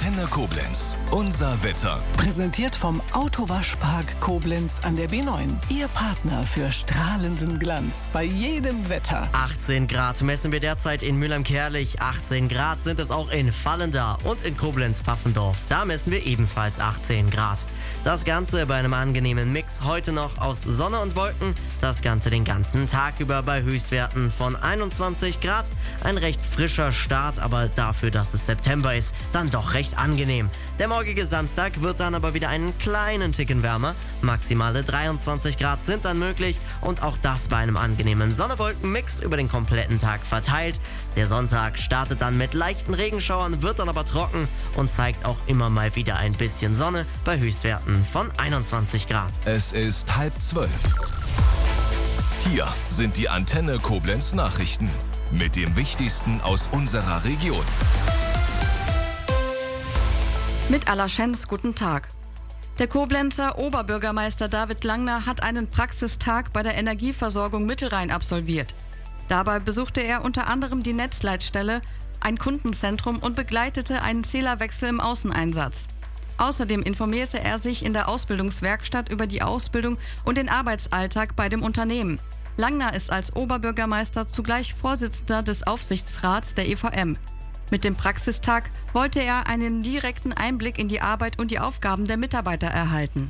Antenne Koblenz. Unser Wetter. Präsentiert vom Autowaschpark Koblenz an der B9. Ihr Partner für strahlenden Glanz bei jedem Wetter. 18 Grad messen wir derzeit in Mülheim-Kärlich. 18 Grad sind es auch in Vallendar und in Koblenz-Pfaffendorf. Da messen wir ebenfalls 18 Grad. Das Ganze bei einem angenehmen Mix heute noch aus Sonne und Wolken. Das Ganze den ganzen Tag über bei Höchstwerten von 21 Grad. Ein recht frischer Start, aber dafür, dass es September ist, dann doch recht angenehm. Der morgige Samstag wird dann aber wieder einen kleinen Ticken wärmer. Maximale 23 Grad sind dann möglich und auch das bei einem angenehmen Sonne-Wolken-Mix über den kompletten Tag verteilt. Der Sonntag startet dann mit leichten Regenschauern, wird dann aber trocken und zeigt auch immer mal wieder ein bisschen Sonne bei Höchstwerten von 21 Grad. Es ist 11:30. Hier sind die Antenne Koblenz Nachrichten mit dem Wichtigsten aus unserer Region. Mit aller Schens, guten Tag. Der Koblenzer Oberbürgermeister David Langner hat einen Praxistag bei der Energieversorgung Mittelrhein absolviert. Dabei besuchte er unter anderem die Netzleitstelle, ein Kundenzentrum und begleitete einen Zählerwechsel im Außeneinsatz. Außerdem informierte er sich in der Ausbildungswerkstatt über die Ausbildung und den Arbeitsalltag bei dem Unternehmen. Langner ist als Oberbürgermeister zugleich Vorsitzender des Aufsichtsrats der EVM. Mit dem Praxistag wollte er einen direkten Einblick in die Arbeit und die Aufgaben der Mitarbeiter erhalten.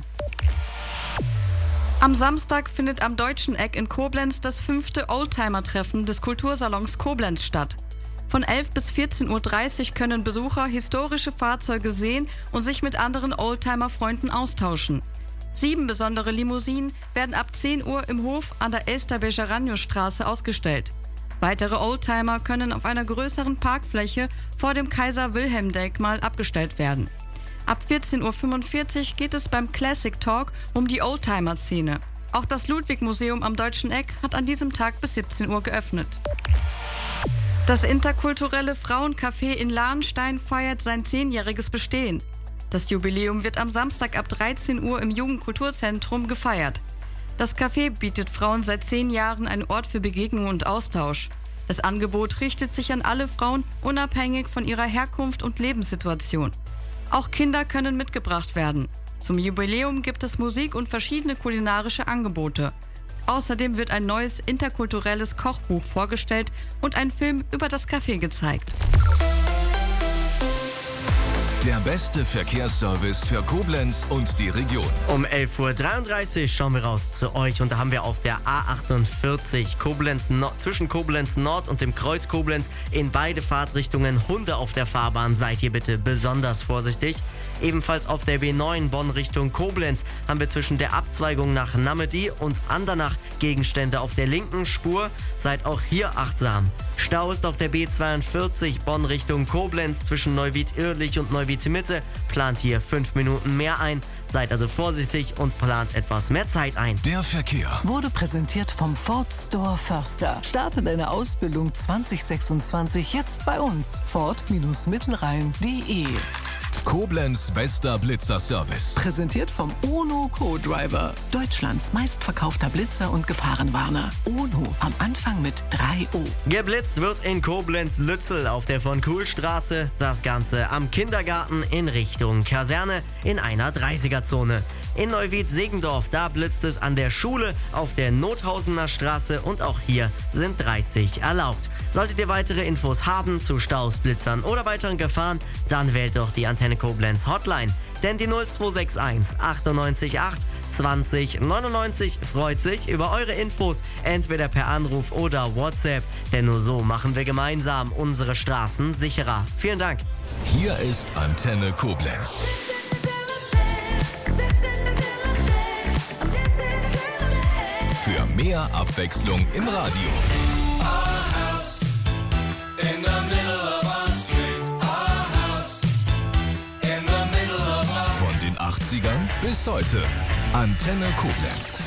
Am Samstag findet am Deutschen Eck in Koblenz das 5. Oldtimer-Treffen des Kultursalons Koblenz statt. Von 11 bis 14:30 Uhr können Besucher historische Fahrzeuge sehen und sich mit anderen Oldtimer-Freunden austauschen. 7 besondere Limousinen werden ab 10 Uhr im Hof an der Elster-Bejaranio-Straße ausgestellt. Weitere Oldtimer können auf einer größeren Parkfläche vor dem Kaiser-Wilhelm-Denkmal abgestellt werden. Ab 14:45 Uhr geht es beim Classic Talk um die Oldtimer-Szene. Auch das Ludwig-Museum am Deutschen Eck hat an diesem Tag bis 17 Uhr geöffnet. Das interkulturelle Frauencafé in Lahnstein feiert sein 10-jähriges Bestehen. Das Jubiläum wird am Samstag ab 13 Uhr im Jugendkulturzentrum gefeiert. Das Café bietet Frauen seit 10 Jahren einen Ort für Begegnung und Austausch. Das Angebot richtet sich an alle Frauen, unabhängig von ihrer Herkunft und Lebenssituation. Auch Kinder können mitgebracht werden. Zum Jubiläum gibt es Musik und verschiedene kulinarische Angebote. Außerdem wird ein neues interkulturelles Kochbuch vorgestellt und ein Film über das Café gezeigt. Der beste Verkehrsservice für Koblenz und die Region. Um 11:33 Uhr schauen wir raus zu euch und da haben wir auf der A48 zwischen Koblenz Nord und dem Kreuz Koblenz in beide Fahrtrichtungen Hunde auf der Fahrbahn. Seid ihr bitte besonders vorsichtig. Ebenfalls auf der B9 Bonn Richtung Koblenz haben wir zwischen der Abzweigung nach Namedy und Andernach Gegenstände auf der linken Spur. Seid auch hier achtsam. Stau ist auf der B42 Bonn Richtung Koblenz zwischen Neuwied-Irrlich und Neuwied-Mitte. Plant hier 5 Minuten mehr ein. Seid also vorsichtig und plant etwas mehr Zeit ein. Der Verkehr Wurde präsentiert vom Ford Store Förster. Starte deine Ausbildung 2026 jetzt bei uns. Ford-Mittelrhein.de. Koblenz bester Blitzer-Service. Präsentiert vom Ono Co-Driver. Deutschlands meistverkaufter Blitzer und Gefahrenwarner. Ono am Anfang mit 3O. Geblitzt wird in Koblenz-Lützel auf der von Kuhlstraße. Das Ganze am Kindergarten in Richtung Kaserne in einer 30er-Zone. In Neuwied-Segendorf, da blitzt es an der Schule auf der Nothausener Straße und auch hier sind 30 erlaubt. Solltet ihr weitere Infos haben zu Staus, Blitzern oder weiteren Gefahren, dann wählt doch die Antenne Koblenz Hotline. Denn die 0261 98 8 20 99 freut sich über eure Infos, entweder per Anruf oder WhatsApp. Denn nur so machen wir gemeinsam unsere Straßen sicherer. Vielen Dank. Hier ist Antenne Koblenz. Für mehr Abwechslung im Radio. Von den 80ern bis heute. Antenne Koblenz.